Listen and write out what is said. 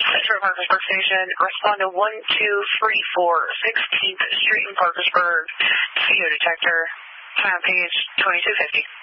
Central Parkersburg Station, respond to 1234 16th Street in Parkersburg. CO detector, time page 2250.